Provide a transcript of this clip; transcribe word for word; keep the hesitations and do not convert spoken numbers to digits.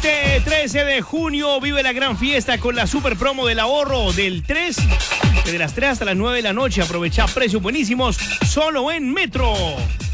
Este trece de junio vive la gran fiesta con la super promo del ahorro del tres, de las tres hasta las nueve de la noche. Aprovecha precios buenísimos solo en Metro.